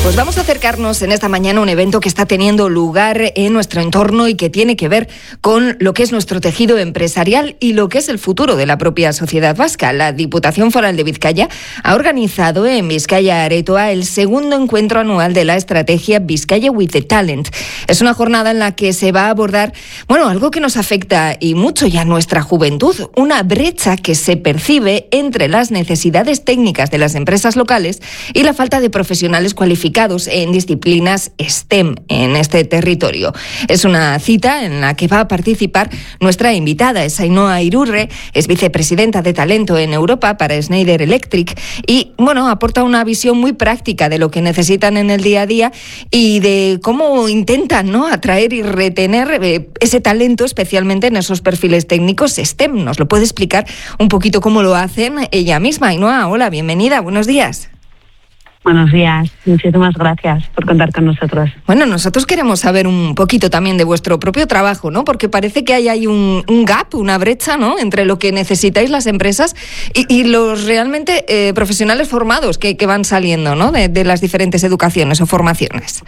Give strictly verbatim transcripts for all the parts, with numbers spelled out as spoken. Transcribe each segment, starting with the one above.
Pues vamos a acercarnos en esta mañana a un evento que está teniendo lugar en nuestro entorno y que tiene que ver con lo que es nuestro tejido empresarial y lo que es el futuro de la propia sociedad vasca. La Diputación Foral de Vizcaya ha organizado en Bizkaia Aretoa el segundo encuentro anual de la estrategia Bizkaia with the Talent. Es una jornada en la que se va a abordar, bueno, algo que nos afecta y mucho ya a nuestra juventud, una brecha que se percibe entre las necesidades técnicas de las empresas locales y la falta de profesionales cualificados en disciplinas STEM en este territorio. Es una cita en la que va a participar nuestra invitada, es Ainhoa Irurre, es vicepresidenta de talento en Europa para Schneider Electric y, bueno, aporta una visión muy práctica de lo que necesitan en el día a día y de cómo intentan, ¿no?, atraer y retener eh, ese talento, especialmente en esos perfiles técnicos STEM. ¿Nos lo puede explicar un poquito cómo lo hacen ella misma? Ainhoa, hola, bienvenida, buenos días. Buenos días, muchísimas gracias por contar con nosotros. Bueno, nosotros queremos saber un poquito también de vuestro propio trabajo, ¿no? Porque parece que hay ahí un, un gap, una brecha, ¿no?, entre lo que necesitáis las empresas y, y los realmente eh, profesionales formados que, que van saliendo, ¿no?, de, de las diferentes educaciones o formaciones.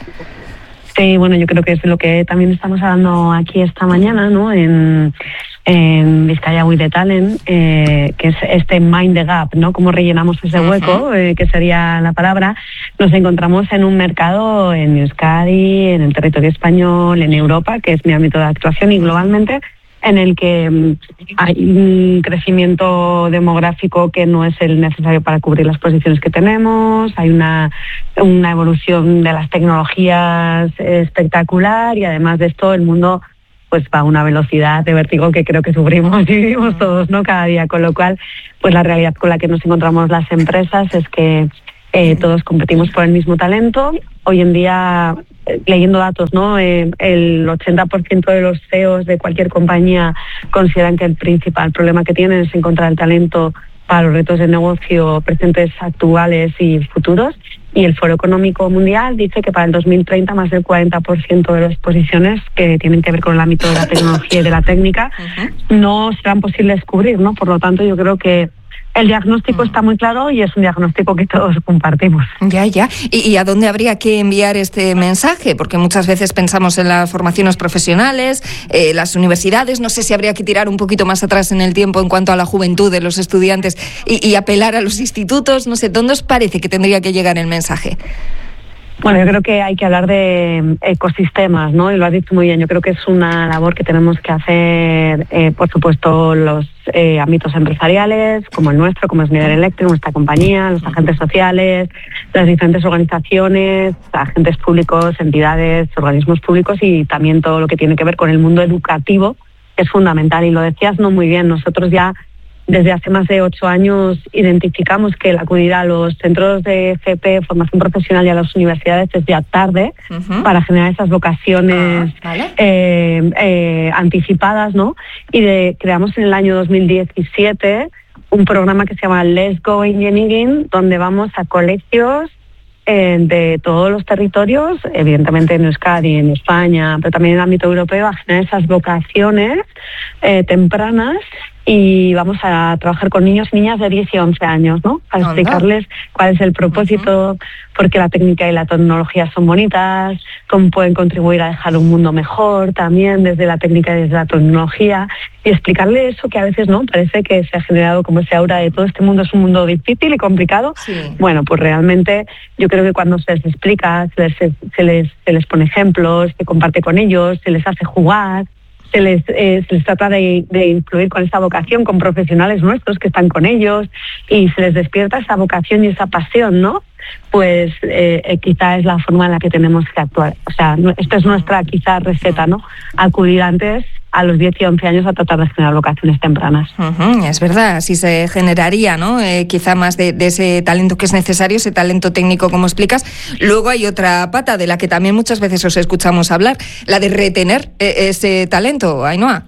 Sí, bueno, yo creo que es lo que también estamos hablando aquí esta mañana, ¿no?, en, en Bizkaia with the Talent, eh, que es este Mind the Gap, ¿no?, cómo rellenamos ese hueco, eh, que sería la palabra. Nos encontramos en un mercado en Euskadi, en el territorio español, en Europa, que es mi ámbito de actuación, y globalmente, en el que hay un crecimiento demográfico que no es el necesario para cubrir las posiciones que tenemos, hay una, una evolución de las tecnologías espectacular y además de esto el mundo pues va a una velocidad de vértigo que creo que sufrimos y vivimos todos, ¿no?, cada día, con lo cual pues la realidad con la que nos encontramos las empresas es que eh, todos competimos por el mismo talento. Hoy en día, leyendo datos, ¿no?, eh, el ochenta por ciento de los C E Os de cualquier compañía consideran que el principal problema que tienen es encontrar el talento para los retos de negocio presentes, actuales y futuros. Y el Foro Económico Mundial dice que para el dos mil treinta más del cuarenta por ciento de las posiciones que tienen que ver con el ámbito de la tecnología y de la técnica uh-huh. no serán posibles cubrir, ¿no? Por lo tanto, yo creo que el diagnóstico está muy claro y es un diagnóstico que todos compartimos. Ya, ya. ¿Y, y a dónde habría que enviar este mensaje? Porque muchas veces pensamos en las formaciones profesionales, eh, las universidades. No sé si habría que tirar un poquito más atrás en el tiempo en cuanto a la juventud de los estudiantes y, y apelar a los institutos. No sé, ¿dónde os parece que tendría que llegar el mensaje? Bueno, yo creo que hay que hablar de ecosistemas, ¿no? Y lo has dicho muy bien. Yo creo que es una labor que tenemos que hacer, eh, por supuesto, los eh, ámbitos empresariales, como el nuestro, como es Schneider Electric, nuestra compañía, los agentes sociales, las diferentes organizaciones, agentes públicos, entidades, organismos públicos y también todo lo que tiene que ver con el mundo educativo, que es fundamental. Y lo decías no muy bien, nosotros ya desde hace más de ocho años identificamos que el acudir a los centros de F P, formación profesional y a las universidades es ya tarde uh-huh. para generar esas vocaciones ah, ¿vale? eh, eh, anticipadas, ¿no? Y de, creamos en el año dos mil diecisiete un programa que se llama Let's Go Engineering, donde vamos a colegios eh, de todos los territorios, evidentemente en Euskadi, en España, pero también en el ámbito europeo, a generar esas vocaciones eh, tempranas. Y vamos a trabajar con niños y niñas de diez y once años, ¿no? Para explicarles cuál es el propósito, uh-huh. por qué la técnica y la tecnología son bonitas, cómo pueden contribuir a dejar un mundo mejor también desde la técnica y desde la tecnología, y explicarles eso que a veces no parece que se ha generado como ese aura de todo este mundo es un mundo difícil y complicado. Sí. Bueno, pues realmente yo creo que cuando se les explica, se les, se les, se les pone ejemplos, se comparte con ellos, se les hace jugar, Se les, eh, se les trata de, de influir con esa vocación, con profesionales nuestros que están con ellos y se les despierta esa vocación y esa pasión, ¿no? Pues eh, eh, quizá es la forma en la que tenemos que actuar. O sea, no, esta es nuestra quizá receta, ¿no? Acudir antes a los diez y once años a tratar de generar vocaciones tempranas. Uh-huh, es verdad, así se generaría, ¿no? Eh, quizá más de, de ese talento que es necesario, ese talento técnico, como explicas. Luego hay otra pata de la que también muchas veces os escuchamos hablar, la de retener eh, ese talento, Ainhoa.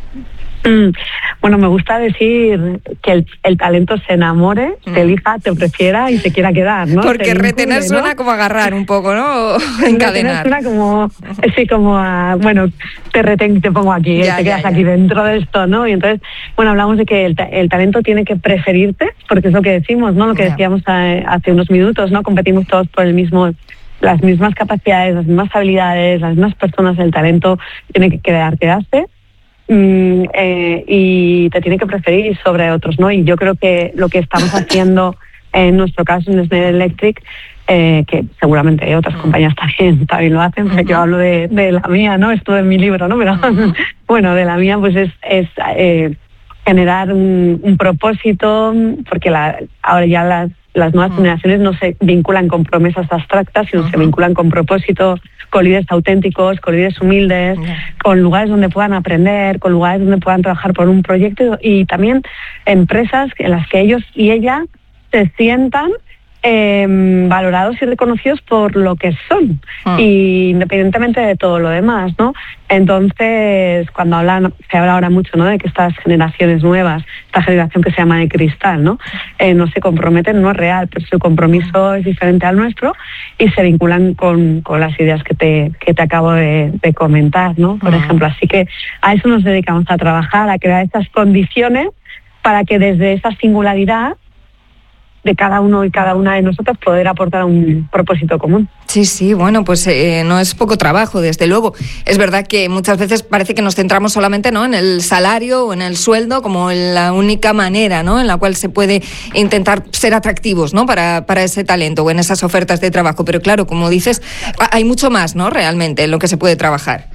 Mm, bueno, me gusta decir que el, el talento se enamore, mm. te elija, te prefiera y se quiera quedar, ¿no? Porque retener vincule, suena, ¿no?, como agarrar un poco, ¿no? Encadenar. Suena como, sí, como a, bueno, te retengo, te pongo aquí, ya, te quedas ya, aquí ya. dentro de esto, ¿no? Y entonces, bueno, hablamos de que el, el talento tiene que preferirte, porque es lo que decimos, ¿no? Lo que ya. decíamos a, hace unos minutos, ¿no? Competimos todos por el mismo las mismas capacidades, las mismas habilidades, las mismas personas, el talento tiene que quedar, quedarse mm, eh, y te tiene que preferir sobre otros, ¿no? Y yo creo que lo que estamos haciendo en nuestro caso en Schneider Electric, eh, que seguramente otras compañías también, también lo hacen, porque uh-huh. yo hablo de, de la mía, ¿no? Esto es mi libro, ¿no? Pero uh-huh. bueno, de la mía pues es, es eh, generar un, un propósito, porque la, ahora ya las, las nuevas uh-huh. generaciones no se vinculan con promesas abstractas, sino uh-huh. se vinculan con propósitos, con líderes auténticos, con líderes humildes, uh-huh. con lugares donde puedan aprender, con lugares donde puedan trabajar por un proyecto y también empresas en las que ellos y ella se sientan eh, valorados y reconocidos por lo que son, mm. y independientemente de todo lo demás, ¿no? Entonces, cuando hablan, se habla ahora mucho, ¿no?, de que estas generaciones nuevas, esta generación que se llama de cristal, ¿no?, eh, no se comprometen, no es real, pero su compromiso es diferente al nuestro y se vinculan con, con las ideas que te, que te acabo de, de comentar, ¿no? Por mm. ejemplo, así que a eso nos dedicamos, a trabajar, a crear estas condiciones para que desde esa singularidad de cada uno y cada una de nosotros poder aportar un propósito común. Sí, sí, bueno, pues eh, no es poco trabajo, desde luego. Es verdad que muchas veces parece que nos centramos solamente, ¿no?, en el salario o en el sueldo como en la única manera, ¿no?, en la cual se puede intentar ser atractivos, ¿no?, para, para ese talento o en esas ofertas de trabajo. Pero claro, como dices, hay mucho más, ¿no?, realmente en lo que se puede trabajar.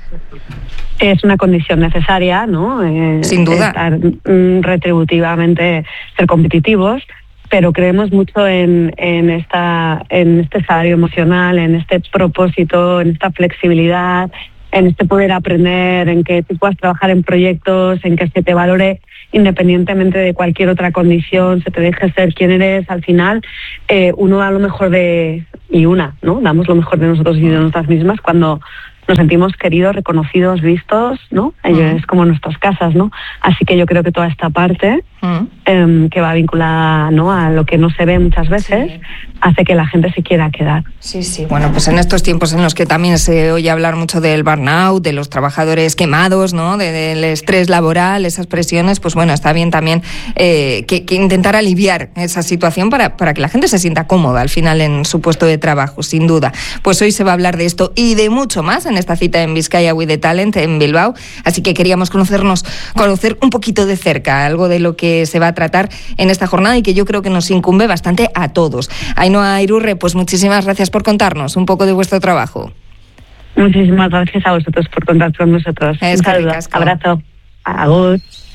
Es una condición necesaria, ¿no? Eh, Sin duda. Estar mm, retributivamente, ser competitivos, pero creemos mucho en, en, esta, en este salario emocional, en este propósito, en esta flexibilidad, en este poder aprender, en que tú puedas trabajar en proyectos, en que se te valore independientemente de cualquier otra condición, se te deje ser quien eres. Al final, eh, uno da lo mejor de, y una, ¿no? Damos lo mejor de nosotros y de nosotras mismas cuando nos sentimos queridos, reconocidos, vistos, ¿no? Uh-huh. Es como nuestras casas, ¿no? Así que yo creo que toda esta parte uh-huh. eh, que va vinculada, ¿no?, a lo que no se ve muchas veces, sí, hace que la gente se quiera quedar. Sí, sí. Bueno, pues en estos tiempos en los que también se oye hablar mucho del burnout, de los trabajadores quemados, ¿no?, de, del estrés laboral, esas presiones, pues bueno, está bien también eh, que, que intentar aliviar esa situación para, para que la gente se sienta cómoda al final en su puesto de trabajo, sin duda. Pues hoy se va a hablar de esto y de mucho más en esta cita en Bizkaia with the Talent en Bilbao, así que queríamos conocernos, conocer un poquito de cerca algo de lo que se va a tratar en esta jornada y que yo creo que nos incumbe bastante a todos. Ainhoa Irurre, pues muchísimas gracias por contarnos un poco de vuestro trabajo. Muchísimas gracias a vosotros por contar con nosotros. Es un saludo, abrazo, agur.